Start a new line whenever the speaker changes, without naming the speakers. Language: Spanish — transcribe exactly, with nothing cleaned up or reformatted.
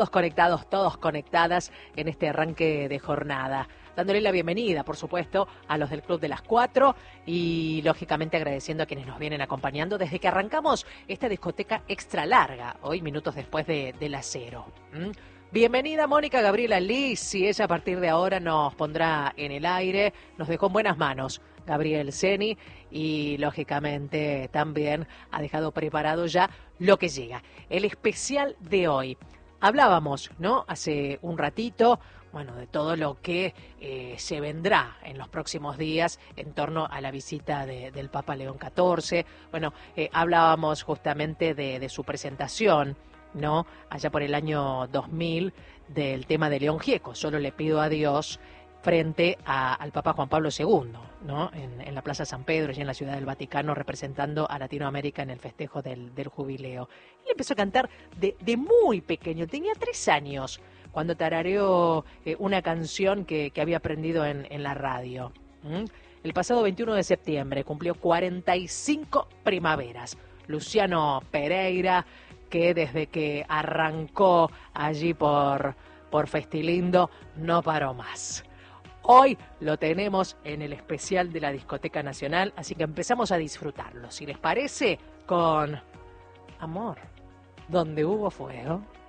Todos conectados, todos conectadas en este arranque de jornada. Dándole la bienvenida, por supuesto, a los del Club de las Cuatro y, lógicamente, agradeciendo a quienes nos vienen acompañando desde que arrancamos esta discoteca extra larga, hoy minutos después de, de las cero. ¿Mm? Bienvenida Mónica Gabriela Liz, y ella a partir de ahora nos pondrá en el aire, nos dejó en buenas manos Gabriel Ceni y lógicamente también ha dejado preparado ya lo que llega, el especial de hoy. Hablábamos, ¿no?, hace un ratito, bueno, de todo lo que eh, se vendrá en los próximos días en torno a la visita de, del Papa León catorce. Bueno, eh, hablábamos justamente de, de su presentación, ¿no?, allá por el año dos mil, del tema de León Gieco, Solo le pido a Dios, frente a, al Papa Juan Pablo segundo, ¿no?, en, en la Plaza San Pedro y en la Ciudad del Vaticano, representando a Latinoamérica en el festejo del, del jubileo. Él empezó a cantar de, de muy pequeño, tenía tres años, cuando tarareó eh, una canción que, que había aprendido en, en la radio. ¿Mm? El pasado veintiuno de septiembre cumplió cuarenta y cinco primaveras. Luciano Pereira, que desde que arrancó allí por, por Festilindo, no paró más. Hoy lo tenemos en el especial de la Discoteca Nacional, así que empezamos a disfrutarlo, si les parece, con Amor, donde hubo fuego.